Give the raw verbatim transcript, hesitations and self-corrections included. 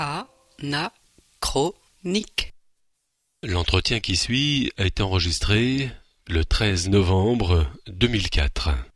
anachronique. L'entretien qui suit a été enregistré le treize novembre deux mille quatre.